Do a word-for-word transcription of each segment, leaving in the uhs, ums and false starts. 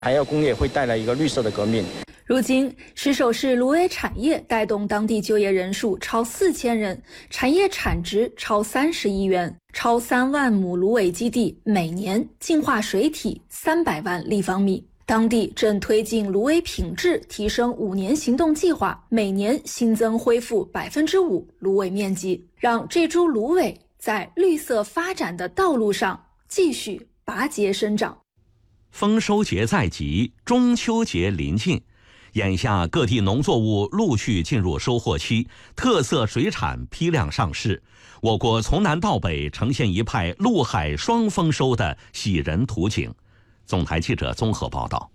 海药工业会带来一个绿色的革命。 如今，石首市芦苇产业带动当地就业人数超四千人，产业产值超三十亿元，超三万亩芦苇基地每年净化水体三百万立方米。当地正推进芦苇品质提升五年行动计划，每年新增恢复百分之五芦苇面积，让这株芦苇在绿色发展的道路上继续拔节生长。 丰收节在即，中秋节临近。眼下各地农作物陆续进入收获期，特色水产批量上市，我国从南到北呈现一派陆海双丰收的喜人图景。总台记者综合报道。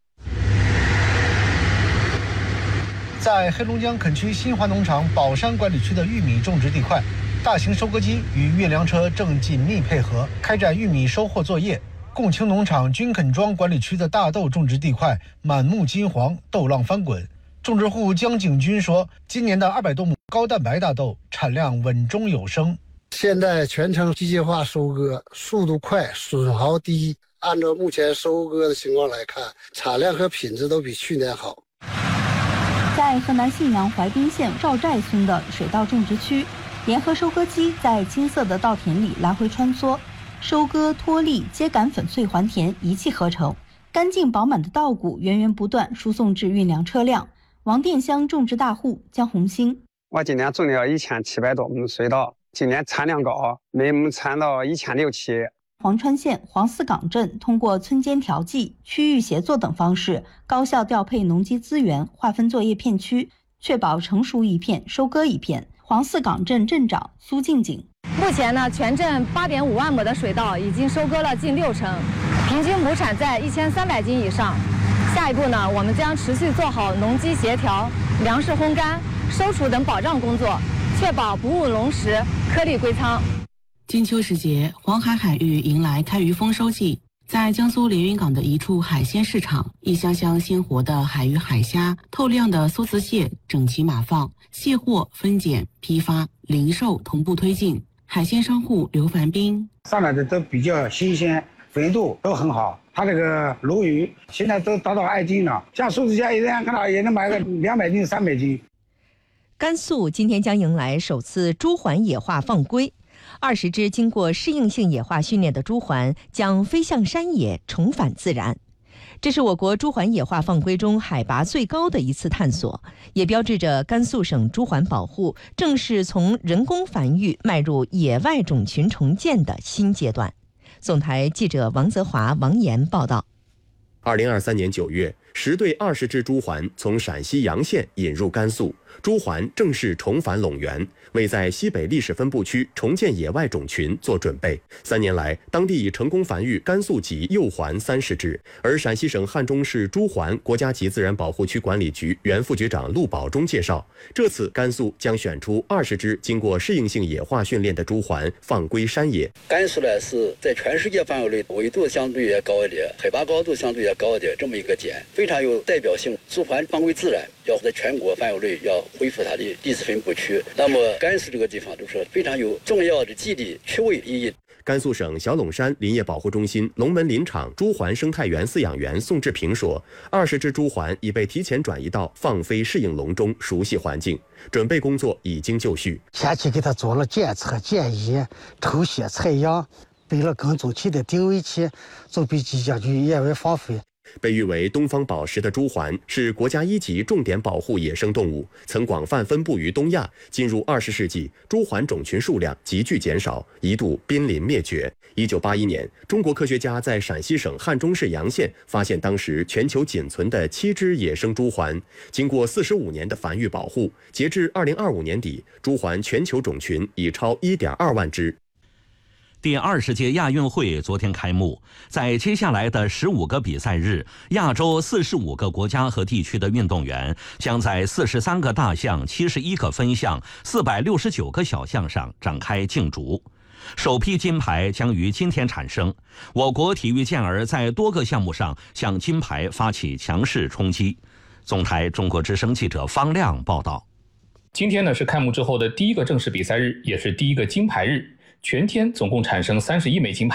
在黑龙江垦区新华农场宝山管理区的玉米种植地块，大型收割机与运粮车正紧密配合，开展玉米收获作业。共青农场军垦庄管理区的大豆种植地块满目金黄，豆浪翻滚。种植户江景军说，今年的二百多亩高蛋白大豆产量稳中有升。 现在全程机械化收割，速度快，损耗低。按照目前收割的情况来看，产量和品质都比去年好。 在河南信阳怀滨县赵寨村的水稻种植区，联合收割机在金色的稻田里来回穿梭，收割、脱粒、秸秆粉碎还田一气呵成，干净饱满的稻谷源源不断输送至运粮车辆。王店乡种植大户江红星： 我今年种了一千七百多亩水稻，今年产量高，每亩产到一千六七。 黄川县黄四岗镇通过村间调剂、区域协作等方式，高效调配农机资源，划分作业片区，确保成熟一片收割一片。黄四岗镇镇长苏静景： 目前呢，全镇八点五万亩的水稻已经收割了近六成，平均亩产在一千三百斤以上。下一步呢，我们将持续做好农机协调、粮食烘干、收储等保障工作，确保不误农时，颗粒归仓。 金秋时节，黄海海域迎来开渔丰收季。在江苏连云港的一处海鲜市场，一箱箱鲜活的海鱼、海虾、透亮的梭子蟹整齐码放，卸货、分拣、批发、零售同步推进。海鲜商户刘凡斌： 上来的都比较新鲜，肥度都很好。他这个鲈鱼现在都达到二斤了，像梭子虾一样看到也能买个两百斤、三百斤。 甘肃今天将迎来首次朱鹮野化放归。二十只经过适应性野化训练的朱鹮将飞向山野，重返自然。这是我国朱鹮野化放归中海拔最高的一次探索，也标志着甘肃省朱鹮保护正式从人工繁育迈入野外种群重建的新阶段。总台记者王泽华、王岩报道。 二零二三年九月，十对二十只朱鹮从陕西洋县引入甘肃，朱鹮正式重返陇源，为在西北历史分布区重建野外种群做准备。三年来，当地已成功繁育甘肃籍幼鹮三十只。而陕西省汉中市朱鹮国家级自然保护区管理局原副局长陆宝忠介绍，这次甘肃将选出二十只经过适应性野化训练的朱鹮放归山野。 甘肃呢是在全世界范围内纬度相对也高一点，海拔高度相对也高一点，这么一个点非常有代表性。朱鹮放归自然，要在全国范围内要恢复它的历史分布区。那么甘肃这个地方就是非常有重要的地理区位意义。 甘肃省小陇山林业保护中心龙门林场朱鹮生态园饲养员宋志平说，二十只朱鹮已被提前转移到放飞适应笼中，熟悉环境，准备工作已经就绪。 前期给它做了检测、检疫、抽血、采样，备了跟踪器的定位器，准备即将去野外放飞。 被誉为东方宝石的朱鹮是国家一级重点保护野生动物，曾广泛分布于东亚。进入二十世纪，朱鹮种群数量急剧减少，一度濒临灭绝。一九八一年，中国科学家在陕西省汉中市洋县发现当时全球仅存的七只野生朱鹮。经过四十五年的繁育保护，截至二零二五年底，朱鹮全球种群已超一点二万只。 第二十届亚运会昨天开幕，在接下来的十五个比赛日，亚洲四十五个国家和地区的运动员将在四十三个大项、七十一个分项、四百六十九个小项上展开竞逐。首批金牌将于今天产生。我国体育健儿在多个项目上向金牌发起强势冲击。总台中国之声记者方亮报道。 今天呢是开幕之后的第一个正式比赛日，也是第一个金牌日。全天总共产生三十一枚金牌，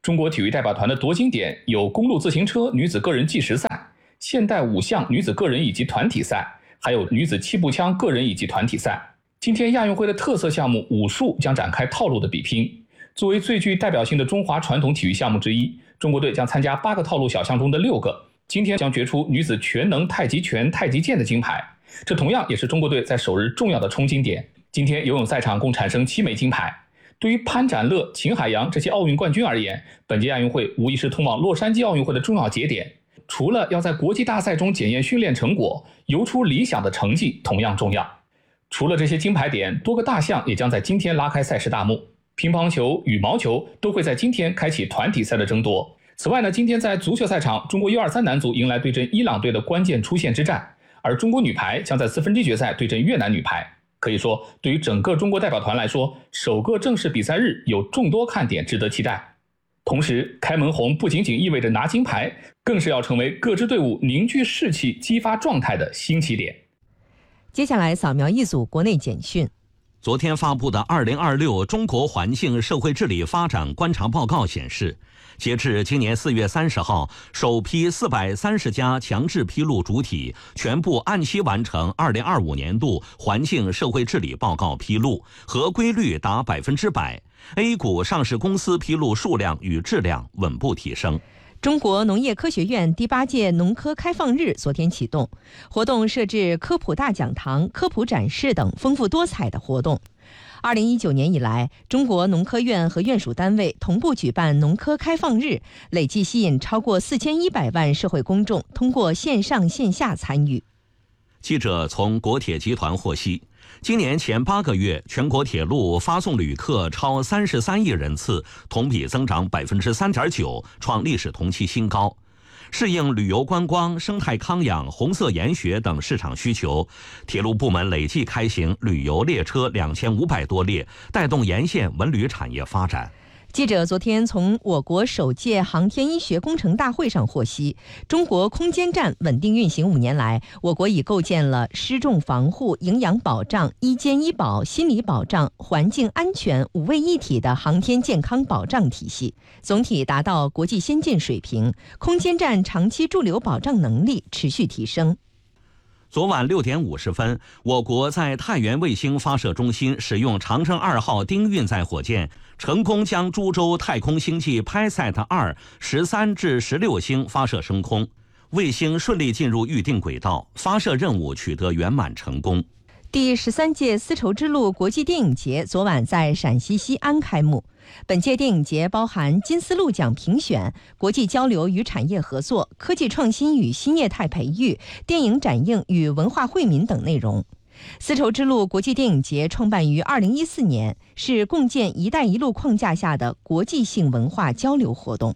中国体育代表团的夺金点有公路自行车女子个人计时赛、现代五项女子个人以及团体赛，还有女子气步枪个人以及团体赛。今天亚运会的特色项目武术将展开套路的比拼。作为最具代表性的中华传统体育项目之一，中国队将参加八个套路小项中的六个。今天将决出女子全能太极拳、太极剑的金牌，这同样也是中国队在首日重要的冲金点。今天游泳赛场共产生七枚金牌。对于潘展乐、秦海洋这些奥运冠军而言，本届亚运会无疑是通往洛杉矶奥运会的重要节点。除了要在国际大赛中检验训练成果，游出理想的成绩同样重要。除了这些金牌点，多个大项也将在今天拉开赛事大幕。乒乓球、羽毛球都会在今天开启团体赛的争夺。此外呢，今天在足球赛场，中国 U 二三 男足迎来对阵伊朗队的关键出线之战，而中国女排将在四分之一决赛对阵越南女排。可以说，对于整个中国代表团来说，首个正式比赛日有众多看点值得期待。同时，开门红不仅仅意味着拿金牌，更是要成为各支队伍凝聚士气、激发状态的新起点。 接下来扫描一组国内简讯。 昨天发布的二零二六中国环境社会治理发展观察报告显示，截至今年四月三十号，首批四百三十家强制披露主体全部按期完成二零二五年度环境社会治理报告披露，合规率达百分之百。A 股上市公司披露数量与质量稳步提升。 中国农业科学院第八届农科开放日昨天启动，活动设置科普大讲堂、科普展示等丰富多彩的活动。二零一九年以来，中国农科院和院属单位同步举办农科开放日，累计吸引超过四千一百万社会公众通过线上线下参与。 记者从国铁集团获悉，今年前八个月，全国铁路发送旅客超三十三亿人次，同比增长百分之三点九，创历史同期新高。适应旅游观光、生态康养、红色研学等市场需求，铁路部门累计开行旅游列车两千五百多列，带动沿线文旅产业发展。 记者昨天从我国首届航天医学工程大会上获悉，中国空间站稳定运行五年来，我国已构建了失重防护、营养保障、医监医保、心理保障、环境安全五位一体的航天健康保障体系，总体达到国际先进水平。空间站长期驻留保障能力持续提升。 昨晚六点五十分，我国在太原卫星发射中心使用长征二号丁运载火箭，成功将株洲太空星际 PiSat 二十三至十六星发射升空，卫星顺利进入预定轨道，发射任务取得圆满成功。 第十三届丝绸之路国际电影节昨晚在陕西西安开幕。本届电影节包含金丝鹿奖评选、国际交流与产业合作、科技创新与新业态培育、电影展映与文化惠民等内容。丝绸之路国际电影节创办于二零一四年，是共建“一带一路”框架下的国际性文化交流活动。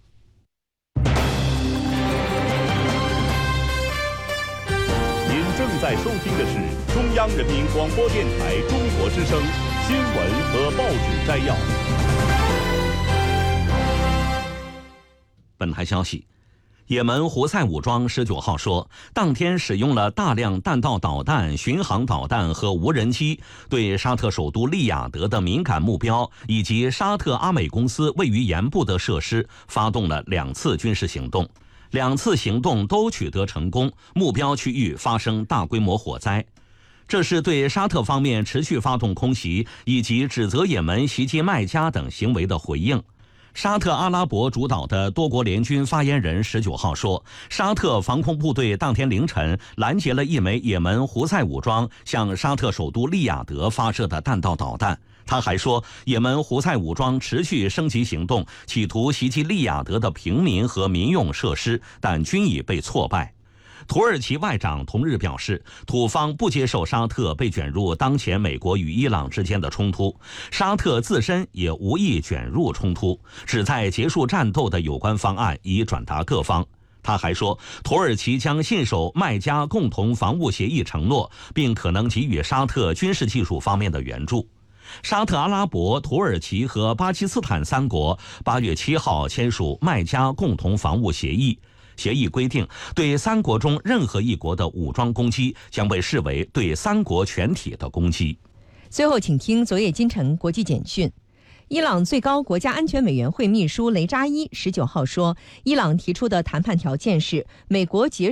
您正在收听的是中央人民广播电台中国之声新闻和报纸摘要。 本台消息，也门胡塞武装十九号说，当天使用了大量弹道导弹、巡航导弹和无人机，对沙特首都利雅得的敏感目标以及沙特阿美公司位于盐部的设施发动了两次军事行动，两次行动都取得成功，目标区域发生大规模火灾。这是对沙特方面持续发动空袭以及指责也门袭击麦加等行为的回应。沙特阿拉伯主导的多国联军发言人十九号说，沙特防空部队当天凌晨拦截了一枚也门胡塞武装向沙特首都利雅得发射的弹道导弹。他还说，也门胡塞武装持续升级行动，企图袭击利雅得的平民和民用设施，但均已被挫败。土耳其外长同日表示，土方不接受沙特被卷入当前美国与伊朗之间的冲突，沙特自身也无意卷入冲突，旨在结束战斗的有关方案已转达各方。他还说，土耳其将信守麦加共同防务协议承诺，并可能给予沙特军事技术方面的援助。沙特阿拉伯、土耳其和巴基斯坦三国八月七号签署麦加共同防务协议。协议规定，对三国中任何一国的武装攻击将被视为对三国全体的攻击。 最后，请听昨夜今晨国际简讯。 伊朗最高国家安全委员会秘书雷扎伊十九号说，伊朗提出的谈判条件是美国结